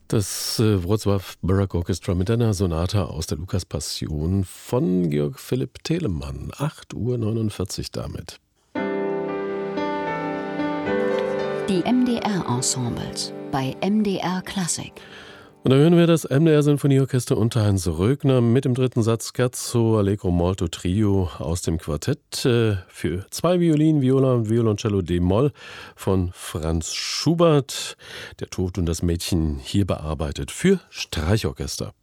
Das Wrocław Baroque Orchestra mit einer Sonate aus der Lukas-Passion von Georg Philipp Telemann. 8:49 Uhr damit. Die MDR-Ensembles bei MDR Klassik. Und da hören wir das MDR-Sinfonieorchester unter Heinz Rögner mit dem dritten Satz Scherzo Allegro Molto Trio aus dem Quartett für 2 Violinen, Viola und Violoncello d-Moll von Franz Schubert. Der Tod und das Mädchen hier bearbeitet für Streichorchester.